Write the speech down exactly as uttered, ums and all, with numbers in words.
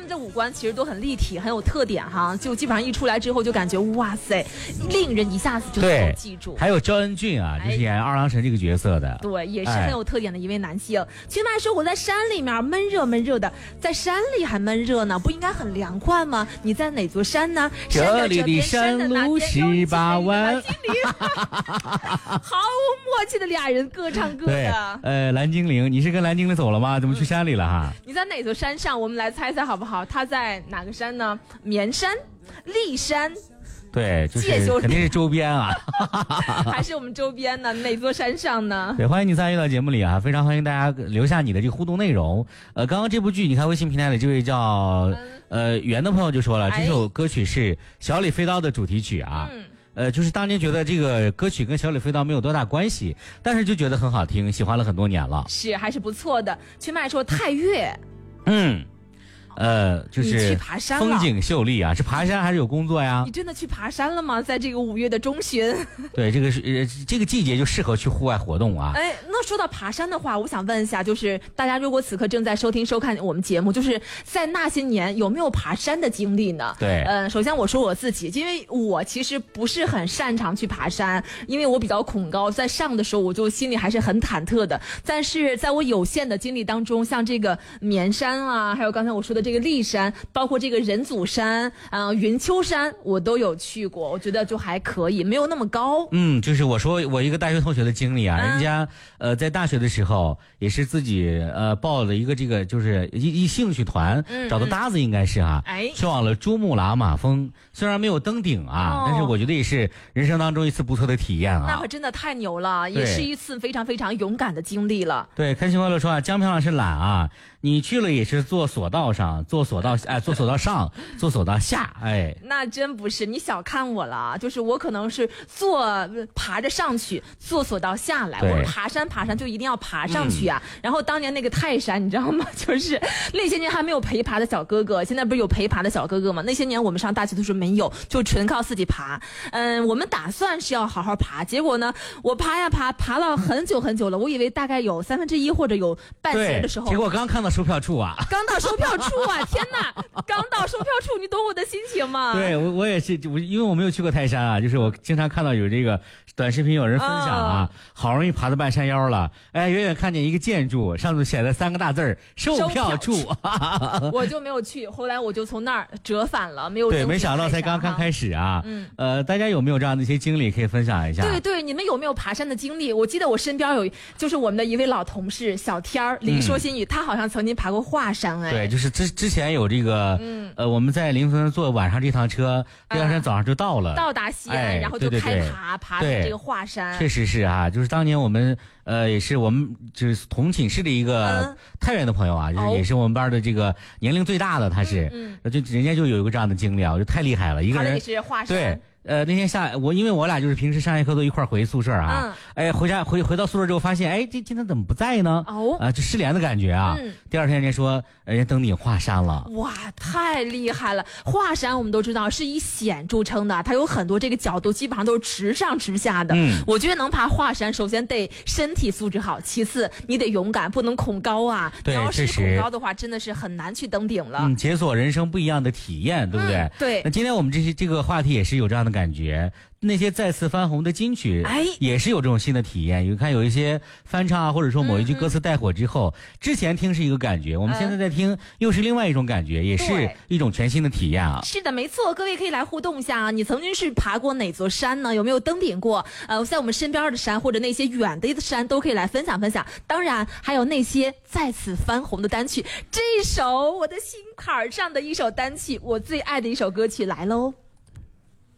们这五官其实都很立体，很有特点哈，就基本上一出来之后就感觉哇塞，令人一下子就能够记住。 还有焦恩俊啊，就是演二郎神这个角色的， 对，也是很有特点的一位男性。秦麦说我在山里面闷热闷热的，在山里还闷热呢，不应该很凉快吗？你在哪座山呢？ 这里的山路十八弯。 好默契的俩人各唱各的。 呃，蓝精灵，你是跟蓝精灵走了吗？怎么去山里了哈？ 你在哪座山上？我们来猜猜好不好？他在哪个山呢？绵山、骊山。 对，就是肯定是周边啊， 还是我们周边呢？哪座山上呢？ 对，欢迎你参与到节目里啊，非常欢迎大家留下你的这个互动内容。呃，刚刚这部剧，你看微信平台里这位叫呃袁的朋友就说了，这首歌曲是《小李飞刀》的主题曲啊。嗯。呃，就是当年觉得这个歌曲跟小李飞刀没有多大关系，但是就觉得很好听，喜欢了很多年了。 是，还是不错的。群麦说太岳。 嗯。呃，就是风景秀丽啊，是爬山还是有工作呀？ 你真的去爬山了吗？在这个五月的中旬。 对，这个是呃这个季节就适合去户外活动啊。 哎，那说到爬山的话，我想问一下，就是大家如果此刻正在收听收看我们节目，就是在那些年有没有爬山的经历呢？ 对， 呃，首先我说我自己，因为我其实不是很擅长去爬山，因为我比较恐高，在上的时候我就心里还是很忐忑的。但是在我有限的经历当中，像这个绵山啊，还有刚才我说的这个骊山，包括这个人祖山啊、呃、云丘山，我都有去过，我觉得就还可以，没有那么高。 嗯，就是我说我一个大学同学的经历啊，嗯、人家呃在大学的时候也是自己呃报了一个这个就是一一兴趣团，嗯、找到搭子应该是啊，哎，去往了珠穆朗玛峰，虽然没有登顶啊，哦、但是我觉得也是人生当中一次不错的体验啊。 那可真的太牛了，也是一次非常非常勇敢的经历了。 对，开心快乐说啊，江平老师懒啊，你去了也是坐索道上，坐索道哎，坐索道上，坐索道下，哎， 那真不是，你小看我了，就是我可能是坐爬着上去，坐索道下来。我们爬山爬山就一定要爬上去啊。嗯、然后当年那个泰山，你知道吗？就是那些年还没有陪爬的小哥哥，现在不是有陪爬的小哥哥吗？那些年我们上大学的时候没有，就纯靠自己爬。嗯，我们打算是要好好爬，结果呢，我爬呀爬，爬了很久很久了，我以为大概有三分之一或者有半截的时候， 结果刚看到售票处啊， 刚到售票处啊，天哪！刚到售票处，你懂我的心情吗？ 对，我我也是，我因为我没有去过泰山啊，就是我经常看到有这个短视频有人分享啊，哦、好容易爬到半山腰了，哎，远远看见一个建筑，上面写了三个大字儿“售票处”， 我就没有去，后来我就从那儿折返了，没有。 对，没想到才刚刚开始啊，嗯，呃，大家有没有这样的一些经历可以分享一下？ 对对，你们有没有爬山的经历？我记得我身边有，就是我们的一位老同事小天儿，林说新语，嗯、他好像曾经爬过华山，哎， 对，就是之之前有这个，嗯，呃，我们在临汾坐晚上这趟车，第二天早上就到了， 呃、到达西安，哎、然后就开爬， 对对对爬的这个华山。 确实是啊，就是当年我们呃也是我们就是同寝室的一个太原的朋友啊，嗯、就是也是我们班的这个年龄最大的，他是，嗯，嗯就人家就有一个这样的经历啊，就太厉害了，一个人是华山， 对。呃，那天下我因为我俩就是平时上下课都一块回宿舍啊，嗯、哎，回家回回到宿舍之后发现，哎，这今天怎么不在呢？哦，啊、呃，就失联的感觉啊。嗯、第二天人家说，人家登顶华山了。 哇，太厉害了！华山我们都知道是以险著称的，它有很多这个角度基本上都是直上直下的。嗯，我觉得能爬华山，首先得身体素质好，其次你得勇敢，不能恐高啊。 对， 你要是恐高的话，真的是很难去登顶了。 嗯，解锁人生不一样的体验，对不对？ 嗯、对。 那今天我们这些这个话题也是有这样的感觉。那些再次翻红的金曲，哎，也是有这种新的体验。有看有一些翻唱啊，或者说某一句歌词带火之后，嗯、之前听是一个感觉，我们现在在听又是另外一种感觉，嗯、也是一种全新的体验啊。 是的，没错，各位可以来互动一下啊！你曾经是爬过哪座山呢？有没有登顶过？呃，在我们身边的山或者那些远的山都可以来分享分享。当然，还有那些再次翻红的单曲，这一首我的心坎上的一首单曲，我最爱的一首歌曲来喽。